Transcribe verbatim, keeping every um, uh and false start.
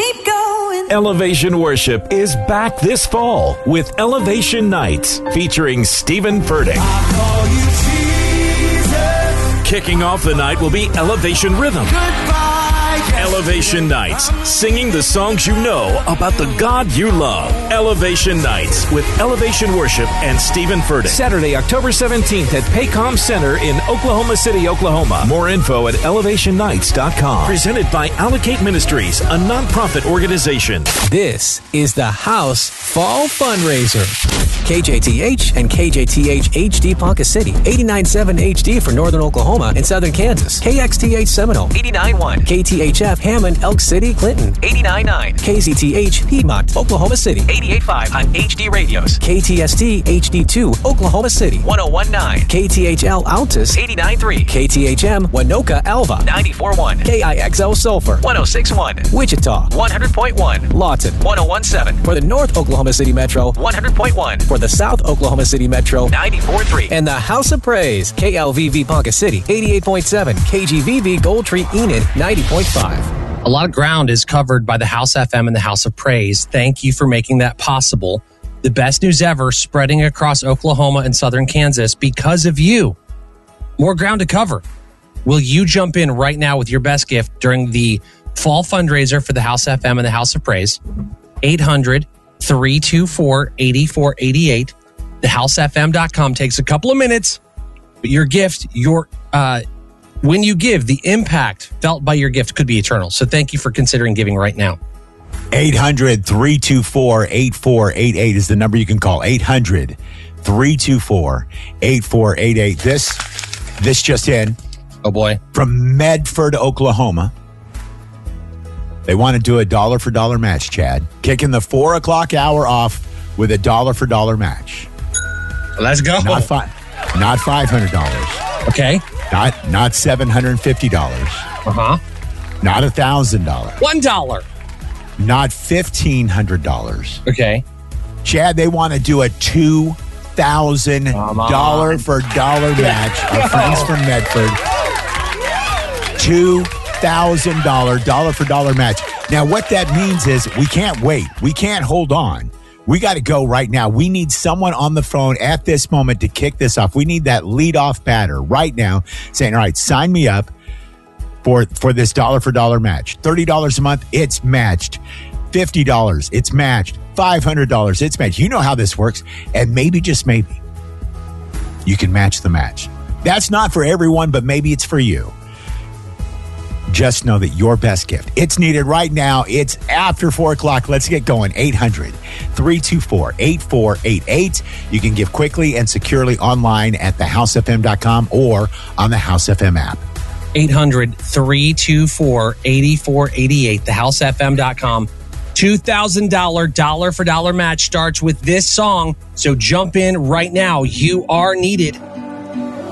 keep going. Elevation Worship is back this fall with Elevation Nights featuring Stephen Furtick. I call you Jesus. Kicking off the night will be Elevation Rhythm. Goodbye. Elevation Nights, singing the songs you know about the God you love. Elevation Nights with Elevation Worship and Stephen Furtick. Saturday, October seventeenth at Paycom Center in Oklahoma City, Oklahoma. More info at elevation nights dot com. Presented by Allocate Ministries, a nonprofit organization. This is the House Fall Fundraiser. K J T H and K J T H H D Ponca City, eighty-nine point seven H D for Northern Oklahoma and Southern Kansas. K X T H Seminole, eighty-nine point one. K T H F Hammond, Elk City, Clinton, eighty-nine point nine. K Z T H Piedmont, Oklahoma City, eighty-eight point five on H D radios. K T S T H D two, Oklahoma City, one oh one point nine. K T H L Altus, eighty-nine point three. K T H M Winoka Alva, ninety-four point one. K I X O Sulphur, one oh six point one. Wichita, one hundred point one. Lawton, one oh one point seven. For the North Oklahoma City Metro, one hundred point one. For the South Oklahoma City Metro, ninety-four point three. And the House of Praise, K L V V Ponca City, eighty-eight point seven. K G V V Gold Tree Enid, ninety point five. A lot of ground is covered by the House F M and the House of Praise. Thank you for making that possible. The best news ever spreading across Oklahoma and southern Kansas because of you. More ground to cover. Will you jump in right now with your best gift during the fall fundraiser for the House F M and the House of Praise? eight hundred, three two four, eight four eight eight. the house f m dot com takes a couple of minutes, but your gift, your uh, when you give, the impact felt by your gift could be eternal. So thank you for considering giving right now. eight hundred, three two four, eight four eight eight is the number you can call. eight hundred, three two four, eight four eight eight. This, this just in. Oh, boy. From Medford, Oklahoma. They want to do a dollar for dollar match, Chad. Kicking the four o'clock hour off with a dollar for dollar match. Let's go. Not, fi- not five hundred dollars. Okay. Not not seven hundred fifty dollars. Uh-huh. Not one thousand dollars. One dollar. Not fifteen hundred dollars. Okay. Chad, they want to do a two thousand dollars for dollar match. Our friends from Medford. two thousand dollars dollar for dollar match. Now, what that means is we can't wait. We can't hold on. We got to go right now. We need someone on the phone at this moment to kick this off. We need that leadoff batter right now saying, all right, sign me up for, for this dollar for dollar match. thirty dollars a month, it's matched. fifty dollars, it's matched. five hundred dollars, it's matched. You know how this works. And maybe, just maybe, you can match the match. That's not for everyone, but maybe it's for you. Just know that your best gift, it's needed right now. It's after four o'clock. Let's get going. eight hundred, three two four, eight four eight eight. You can give quickly and securely online at the house f m dot com or on the House F M app. eight hundred, three two four, eight four eight eight, the house f m dot com. two thousand dollars dollar for dollar match starts with this song. So jump in right now. You are needed.